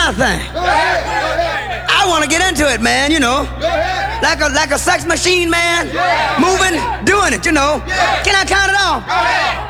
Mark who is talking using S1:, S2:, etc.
S1: kind of thing. I want to get into it, man, you know. Like a sex machine, man. Moving, doing it, you know. Can I count it off?